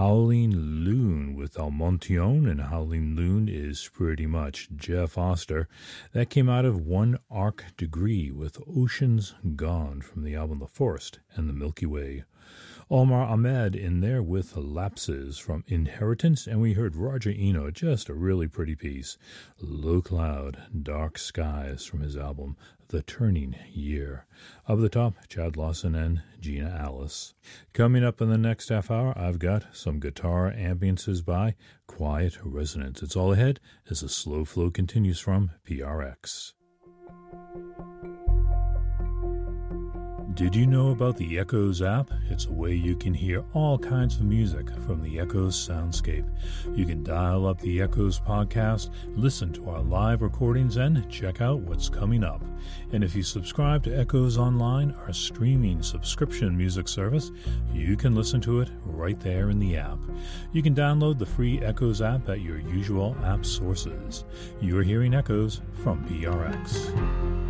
Howling Loon with Almontion, and Howling Loon is pretty much Jeff Oster. That came out of One Arc Degree with Oceans Gone from the album The Forest and the Milky Way. Omar Ahmed in there with Lapses from Inheritance, and we heard Roger Eno, just a really pretty piece, Low Cloud, Dark Skies from his album The Turning Year. Up the top, Chad Lawson and Gina Alice. Coming up in the next half hour, I've got some guitar ambiances by Quiet Resonance. It's all ahead as the slow flow continues from PRX. Did you know about the Echoes app? It's a way you can hear all kinds of music from the Echoes soundscape. You can dial up the Echoes podcast, listen to our live recordings, and check out what's coming up. And if you subscribe to Echoes Online, our streaming subscription music service, you can listen to it right there in the app. You can download the free Echoes app at your usual app sources. You're hearing Echoes from PRX.